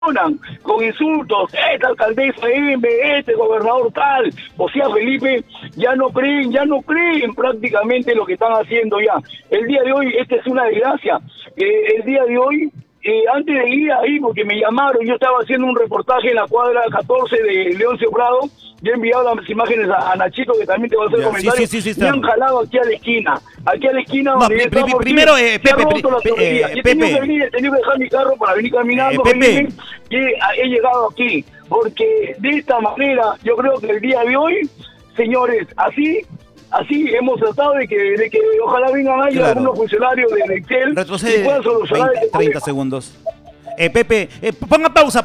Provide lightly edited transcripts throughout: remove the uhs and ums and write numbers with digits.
con insultos, esta alcaldesa M, este gobernador tal, o sea, Felipe, ya no creen prácticamente lo que están haciendo ya. El día de hoy, esta es una desgracia, el día de hoy, antes de ir ahí, porque me llamaron, yo estaba haciendo un reportaje en la cuadra 14 de Leoncio Prado, yo he enviado las imágenes a Nachito, que también te va a hacer comentarios, sí, me han jalado aquí a la esquina no, primero, Pepe, he tenido que dejar mi carro para venir caminando, Pepe. Y he llegado aquí, porque de esta manera, yo creo que el día de hoy, señores, así hemos tratado de que ojalá vengan ahí algunos funcionarios de Excel y puedan solucionar 30 segundos. Pepe, ponga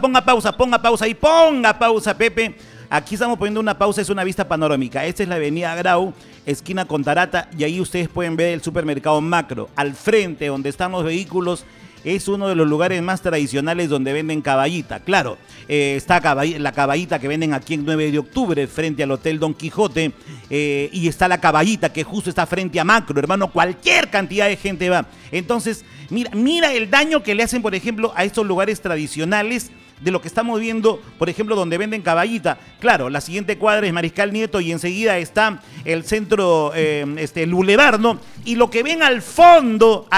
pausa, Pepe. Aquí estamos poniendo una pausa, es una vista panorámica. Esta es la avenida Grau, esquina con Tarata, y ahí ustedes pueden ver el supermercado Macro. Al frente, donde están los vehículos, es uno de los lugares más tradicionales donde venden caballita. Claro, está la caballita que venden aquí en 9 de octubre, frente al Hotel Don Quijote, y está la caballita que justo está frente a Macro, hermano, cualquier cantidad de gente va. Entonces, mira el daño que le hacen, por ejemplo, a estos lugares tradicionales, de lo que estamos viendo, por ejemplo, donde venden caballita. Claro, la siguiente cuadra es Mariscal Nieto y enseguida está el centro, el Boulevard, ¿no? Y lo que ven al fondo,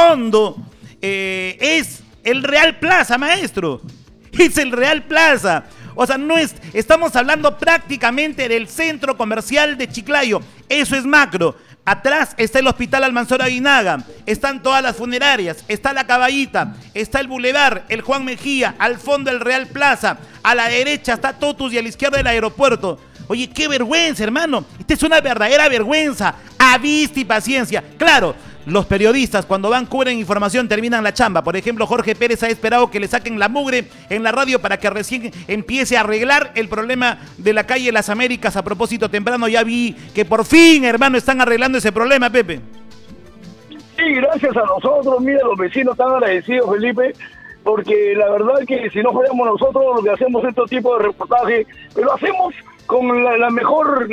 es el Real Plaza, maestro. Es el Real Plaza. O sea, estamos hablando prácticamente del centro comercial de Chiclayo. Eso es Macro. Atrás está el Hospital Almanzora Aguinaga, están todas las funerarias, está la Caballita, está el Boulevard, el Juan Mejía, al fondo el Real Plaza, a la derecha está Totus y a la izquierda el aeropuerto. Oye, qué vergüenza, hermano. Esta es una verdadera vergüenza. A vista y paciencia. Claro, los periodistas cuando van, cubren información, terminan la chamba. Por ejemplo, Jorge Pérez ha esperado que le saquen la mugre en la radio para que recién empiece a arreglar el problema de la calle Las Américas. A propósito, temprano ya vi que por fin, hermano, están arreglando ese problema, Pepe. Sí, gracias a nosotros. Mira, los vecinos están agradecidos, Felipe, porque la verdad que si no fuéramos nosotros lo que hacemos este tipo de reportaje, pero hacemos con la mejor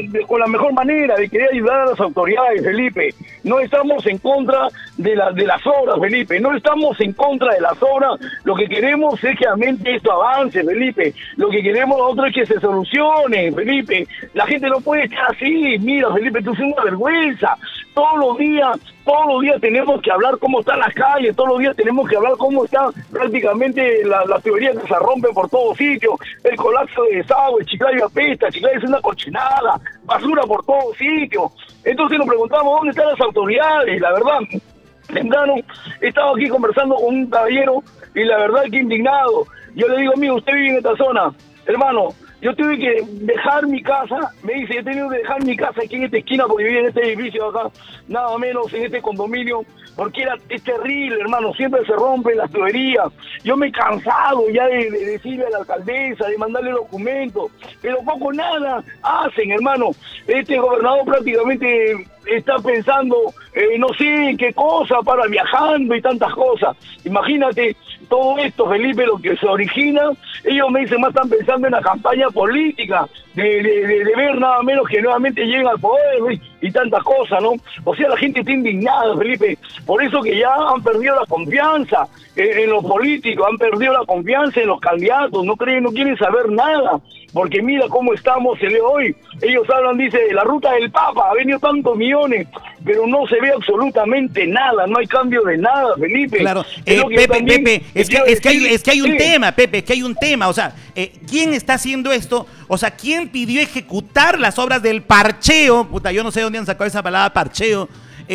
manera de querer ayudar a las autoridades, Felipe. No estamos en contra de las obras, Felipe. No estamos en contra de las obras. Lo que queremos es que realmente esto avance, Felipe. Lo que queremos nosotros es que se solucione, Felipe. La gente no puede estar así. Mira, Felipe, esto es una vergüenza. Todos los días tenemos que hablar cómo están las calles, todos los días tenemos que hablar cómo están prácticamente las tuberías que se rompen por todos sitios, el colapso de desagüe, Chiclayo apesta, Chiclayo es una cochinada, basura por todos sitios. Entonces nos preguntamos dónde están las autoridades. La verdad, temprano he estado aquí conversando con un caballero y la verdad que indignado. Yo le digo, amigo, usted vive en esta zona, hermano. Yo tuve que dejar mi casa, me dice, yo he tenido que dejar mi casa aquí en esta esquina porque vivía en este edificio acá, nada menos en este condominio, porque es terrible, hermano, siempre se rompen las tuberías. Yo me he cansado ya de decirle a la alcaldesa, de mandarle documentos, pero poco nada hacen, hermano. Este gobernador prácticamente está pensando, no sé en qué cosa, para viajando y tantas cosas. Imagínate todo esto, Felipe, lo que se origina. Ellos me dicen, más están pensando en la campaña política, de ver nada menos que nuevamente lleguen al poder y tantas cosas, ¿no? O sea, la gente está indignada, Felipe. Por eso que ya han perdido la confianza en los políticos, han perdido la confianza en los candidatos, no quieren saber nada. Porque mira cómo estamos el de hoy. Ellos hablan, dice, de la ruta del Papa, ha venido tantos millones, pero no se ve absolutamente nada, no hay cambio de nada, Felipe. Claro, Pepe, es que hay un tema, Pepe, es que hay un tema. O sea, ¿quién está haciendo esto? O sea, ¿quién pidió ejecutar las obras del parcheo? Puta, yo no sé dónde han sacado esa palabra parcheo.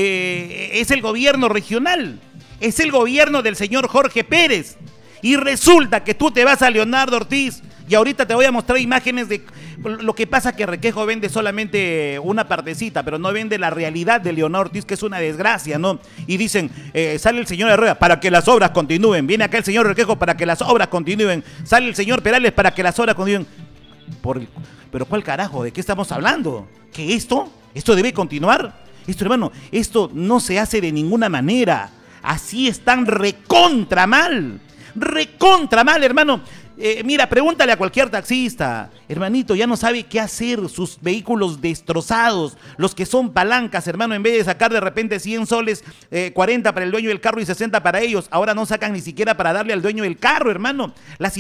Es el gobierno regional, es el gobierno del señor Jorge Pérez. Y resulta que tú te vas a Leonardo Ortiz. Y ahorita te voy a mostrar imágenes de lo que pasa, que Requejo vende solamente una partecita, pero no vende la realidad de Leonardo Ortiz, que es una desgracia, ¿no? Y dicen, sale el señor Herrera para que las obras continúen, viene acá el señor Requejo para que las obras continúen, sale el señor Perales para que las obras continúen. Pero ¿cuál carajo? ¿De qué estamos hablando? ¿Que esto debe continuar? Esto, hermano, esto no se hace de ninguna manera. Así están recontra mal, hermano. Mira, pregúntale a cualquier taxista, hermanito, ya no sabe qué hacer, sus vehículos destrozados, los que son palancas, hermano, en vez de sacar de repente 100 soles, 40 para el dueño del carro y 60 para ellos, ahora no sacan ni siquiera para darle al dueño del carro, hermano. La